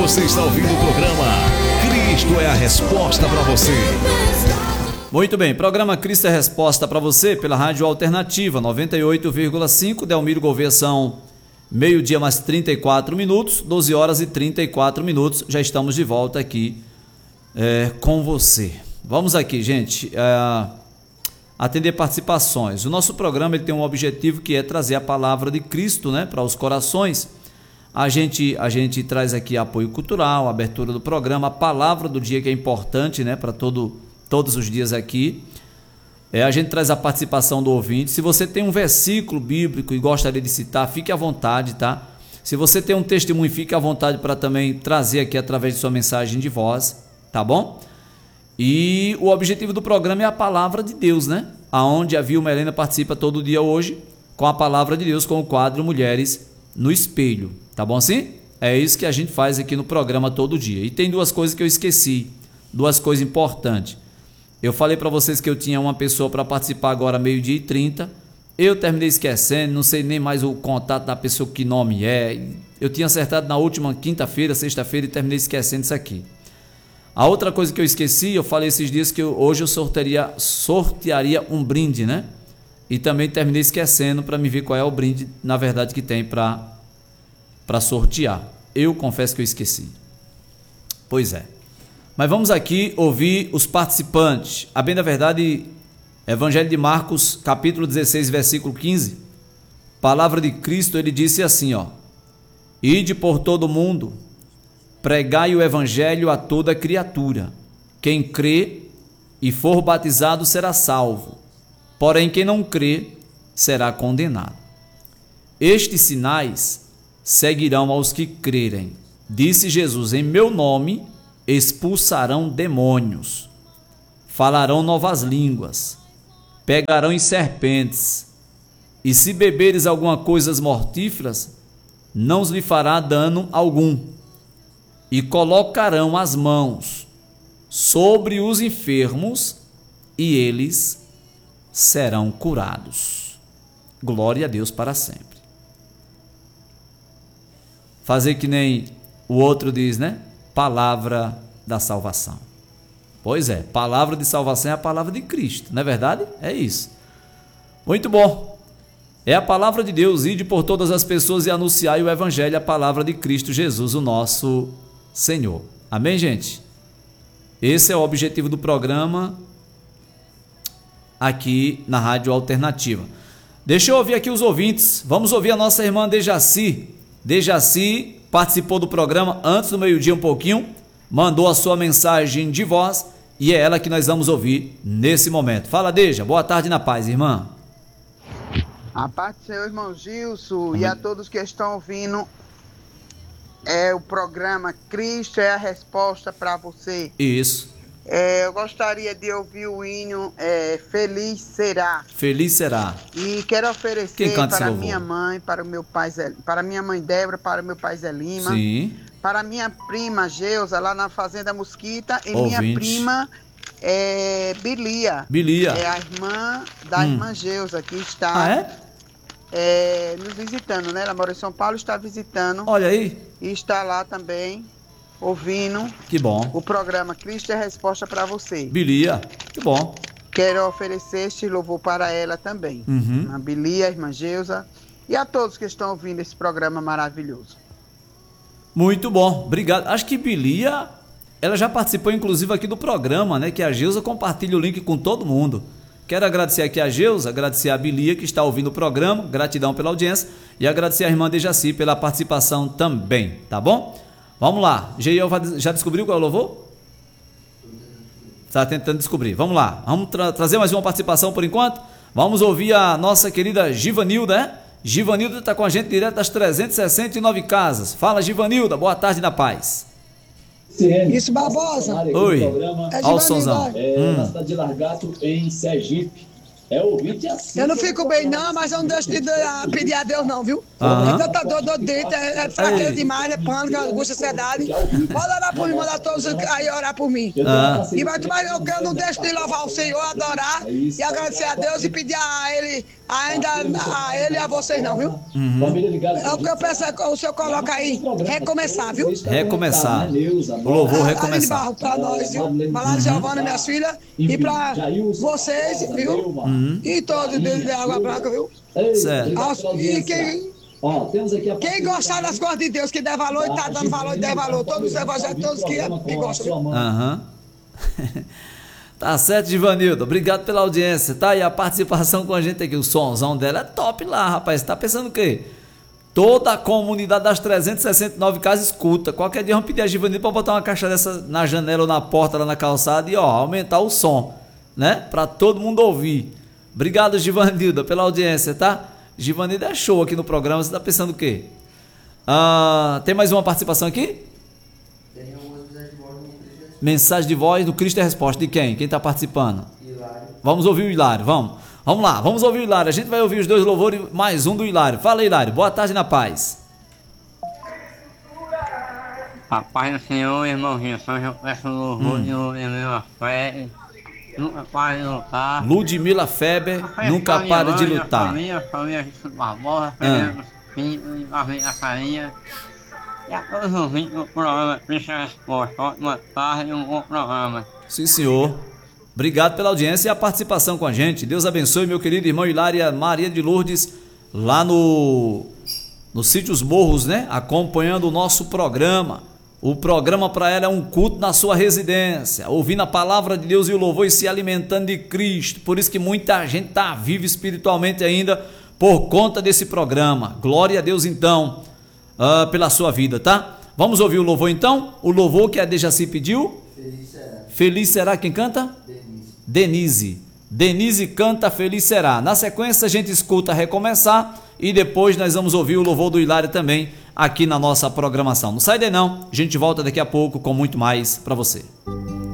Você está ouvindo o programa Cristo é a Resposta para você. Muito bem, programa Cristo é a Resposta para você pela Rádio Alternativa 98,5, Delmiro Gouveia, são meio-dia mais 34 minutos, 12 horas e 34 minutos, já estamos de volta aqui com você. Vamos aqui, gente, atender participações. O nosso programa ele tem um objetivo que é trazer a palavra de Cristo, né, para os corações. A gente traz aqui apoio cultural, a abertura do programa, a palavra do dia que é importante, né, para todos os dias aqui. A gente traz a participação do ouvinte. Se você tem um versículo bíblico e gostaria de citar, fique à vontade, tá? Se você tem um testemunho, fique à vontade para também trazer aqui através de sua mensagem de voz, tá bom? E o objetivo do programa é a palavra de Deus, né? Aonde a Vilma Helena participa todo dia hoje com a palavra de Deus, com o quadro Mulheres no Espelho, tá bom assim? É isso que a gente faz aqui no programa todo dia. E tem duas coisas que eu esqueci, duas coisas importantes. Eu falei para vocês que eu tinha uma pessoa para participar agora meio-dia e 30. Eu terminei esquecendo, não sei nem mais o contato da pessoa, que nome é. Eu tinha acertado na última quinta-feira, sexta-feira e terminei esquecendo isso aqui. A outra coisa que eu esqueci, eu falei esses dias que hoje eu sortearia um brinde, né? E também terminei esquecendo para me ver qual é o brinde, na verdade, que tem para sortear. Eu confesso que eu esqueci. Pois é. Mas vamos aqui ouvir os participantes. A bem da verdade, Evangelho de Marcos, capítulo 16, versículo 15. Palavra de Cristo, ele disse assim, ó: Ide por todo o mundo, pregai o evangelho a toda criatura. Quem crê e for batizado será salvo, porém quem não crê será condenado. Estes sinais seguirão aos que crerem. Disse Jesus: em meu nome expulsarão demônios, falarão novas línguas, pegarão em serpentes, e se beberes alguma coisa mortíferas, não lhe fará dano algum, e colocarão as mãos sobre os enfermos, e eles serão curados. Glória a Deus para sempre. Fazer que nem o outro diz, né? Palavra da salvação. Pois é, palavra de salvação é a palavra de Cristo, não é verdade? É isso. Muito bom. É a palavra de Deus, ide por todas as pessoas e anunciai o evangelho, a palavra de Cristo Jesus, o nosso Senhor. Amém, gente? Esse é o objetivo do programa aqui na Rádio Alternativa. Deixa eu ouvir aqui os ouvintes. Vamos ouvir a nossa irmã Dejaci. Dejaci participou do programa antes do meio-dia um pouquinho, mandou a sua mensagem de voz e é ela que nós vamos ouvir nesse momento. Fala, Deja. Boa tarde na paz, irmã. A paz do Senhor, irmão Gilson, e a todos que estão ouvindo o programa Cristo é a Resposta para você. Isso. Eu gostaria de ouvir o hino Feliz Será. Feliz Será. E quero oferecer para minha mãe, para o meu pai, para minha mãe Débora, para o meu pai Zé Lima. Sim. Para minha prima Geusa, lá na Fazenda Mosquita, e ouvinte. Minha prima Bilia. Bilia. É a irmã da irmã Geusa, que está nos visitando, né? Ela mora em São Paulo, está visitando. Olha aí. E está lá também, ouvindo. Que bom. O programa Cristo é a Resposta para você. Bilia, que bom. Quero oferecer este louvor para ela também. A Bilia, a irmã Geusa e a todos que estão ouvindo esse programa maravilhoso. Muito bom, obrigado. Acho que Bilia, ela já participou inclusive aqui do programa, né? Que a Geusa compartilha o link com todo mundo. Quero agradecer aqui a Geusa, agradecer a Bilia que está ouvindo o programa, gratidão pela audiência e agradecer a irmã Dejaci pela participação também, tá bom? Vamos lá, Geiel já descobriu qual é o louvor? Está tentando descobrir, vamos lá, vamos trazer mais uma participação por enquanto? Vamos ouvir a nossa querida Givanilda, né? Givanilda está com a gente direto das 369 casas. Fala, Givanilda, boa tarde na paz. Isso, Barbosa. Oi, olha o somzão. Na cidade de Largato, em Sergipe. É ouvinte assim. Eu não fico bem, não, mas eu não deixo de pedir a Deus, não, viu? Aham. É tanta dor de dentro, é fraqueza demais, é pânico, angústia, ansiedade. Pode orar por mim, mandar todos aí orar por mim. Ah. E vai tomar, eu não deixo de louvar o Senhor, adorar e agradecer a Deus e pedir a Ele, ainda a Ele e a vocês, não, viu? É o que eu peço, o Senhor coloca aí, recomeçar, viu? Recomeçar. O louvor recomeçar. Para nós, viu? Para lá de Giovana, minhas filhas, e para vocês, viu? E todos de Água Branca, viu? Certo. E quem gostar das coisas de Deus, que der valor e está dando valor e der valor, todos os evangélicos, todos que gostam, viu? Aham. Tá certo, Givanildo. Obrigado pela audiência, tá? E a participação com a gente aqui. O somzão dela é top lá, rapaz. Você tá pensando o quê? Toda a comunidade das 369 casas escuta. Qualquer dia vamos pedir a Givanildo para botar uma caixa dessa na janela ou na porta lá na calçada e ó, aumentar o som, né? Para todo mundo ouvir. Obrigado, Givanildo, pela audiência, tá? Givanildo é show aqui no programa. Você tá pensando o quê? Tem mais uma participação aqui? Mensagem de voz do Cristo é Resposta. De quem? Quem está participando? Hilário. Vamos ouvir o Hilário, vamos. Vamos lá, vamos ouvir o Hilário. A gente vai ouvir os dois louvores, mais um do Hilário. Fala, Hilário. Boa tarde na paz. A paz do Senhor, irmãozinho. Eu peço louvor de minha fé. Nunca pare de lutar. Ludmila Feber, nunca pare de lutar. Família Jesus Barbosa, Filho, a carinha. E a todos os ouvintes do programa Cristo é Resposta. Ótima tarde e um bom programa. Sim, senhor. Obrigado pela audiência e a participação com a gente. Deus abençoe meu querido irmão Hilária Maria de Lourdes, lá no sítio Os Morros, né? Acompanhando o nosso programa. O programa para ela é um culto na sua residência, ouvindo a palavra de Deus e o louvor e se alimentando de Cristo. Por isso que muita gente está viva espiritualmente ainda por conta desse programa. Glória a Deus então. Pela sua vida, tá? Vamos ouvir o louvor então? O louvor que a Dejaci pediu? Feliz será. Feliz será quem canta? Denise. Denise canta Feliz será. Na sequência a gente escuta Recomeçar e depois nós vamos ouvir o louvor do Hilário também aqui na nossa programação. Não sai daí não, a gente volta daqui a pouco com muito mais para você.